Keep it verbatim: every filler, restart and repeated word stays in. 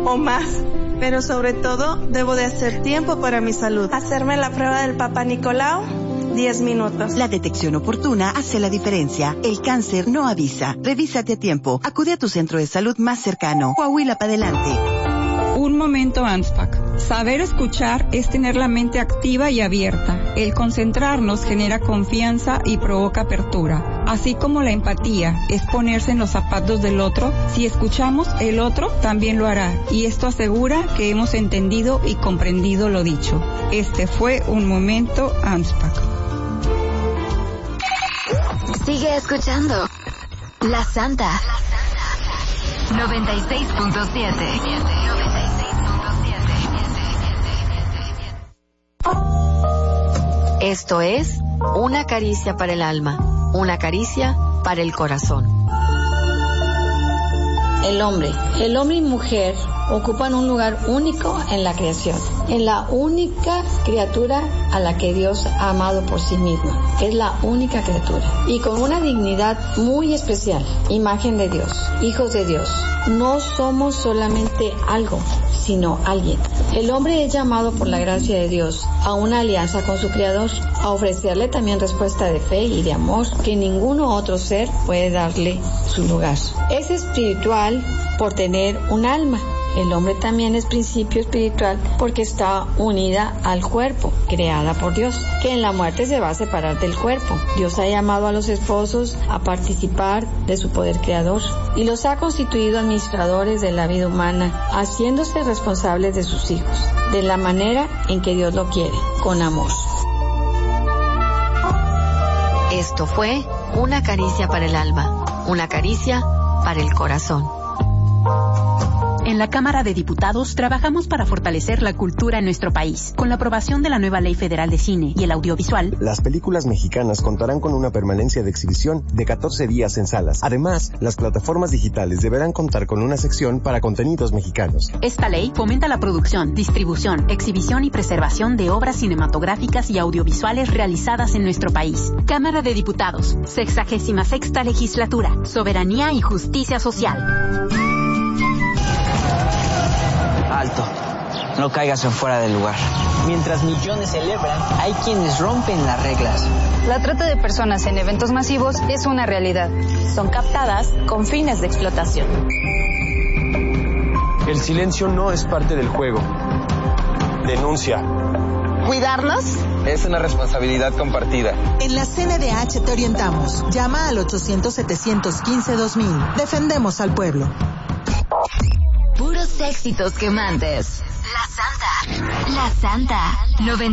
o más. Pero sobre todo, debo de hacer tiempo para mi salud. Hacerme la prueba del Papa Nicolau, diez minutos. La detección oportuna hace la diferencia. El cáncer no avisa. Revísate a tiempo. Acude a tu centro de salud más cercano. Coahuila para adelante. Un momento ANSPAC. Saber escuchar es tener la mente activa y abierta. El concentrarnos genera confianza y provoca apertura. Así como la empatía es ponerse en los zapatos del otro, si escuchamos, el otro también lo hará. Y esto asegura que hemos entendido y comprendido lo dicho. Este fue un momento ANSPAC. Sigue escuchando La Santa noventa y seis punto siete. Esto es Una caricia para el alma, una caricia para el corazón. El hombre, el hombre y mujer ocupan un lugar único en la creación, en la única criatura a la que Dios ha amado por sí misma. Es la única criatura y con una dignidad muy especial, imagen de Dios, hijos de Dios. No somos solamente algo, sino alguien. El hombre es llamado por la gracia de Dios a una alianza con su Creador, a ofrecerle también respuesta de fe y de amor que ninguno otro ser puede darle su lugar. Es espiritual por tener un alma. El hombre también es principio espiritual porque está unida al cuerpo, creada por Dios, que en la muerte se va a separar del cuerpo. Dios ha llamado a los esposos a participar de su poder creador y los ha constituido administradores de la vida humana, haciéndose responsables de sus hijos, de la manera en que Dios lo quiere, con amor. Esto fue Una caricia para el alma, una caricia para el corazón. En la Cámara de Diputados trabajamos para fortalecer la cultura en nuestro país. Con la aprobación de la nueva Ley Federal de Cine y el Audiovisual, las películas mexicanas contarán con una permanencia de exhibición de catorce días en salas. Además, las plataformas digitales deberán contar con una sección para contenidos mexicanos. Esta ley fomenta la producción, distribución, exhibición y preservación de obras cinematográficas y audiovisuales realizadas en nuestro país. Cámara de Diputados, sexagésima sexta legislatura, soberanía y justicia social. Alto, no caigas en fuera del lugar. Mientras millones celebran, hay quienes rompen las reglas. La trata de personas en eventos masivos es una realidad. Son captadas con fines de explotación. El silencio no es parte del juego. Denuncia. ¿Cuidarnos? Es una responsabilidad compartida. En la C N D H te orientamos. Llama al ochocientos, setecientos quince, dos mil. Defendemos al pueblo. Puros éxitos quemantes. La Santa. La Santa. noventa